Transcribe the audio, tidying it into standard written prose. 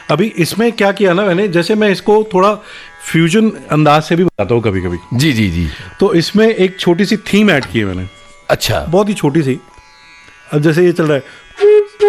अभी इसमें क्या किया ना मैंने, जैसे मैं इसको थोड़ा फ्यूजन अंदाज से भी बताता हूँ कभी कभी। जी जी जी। तो इसमें एक छोटी सी थीम ऐड की है मैंने। अच्छा। बहुत ही छोटी सी। अब जैसे ये चल रहा है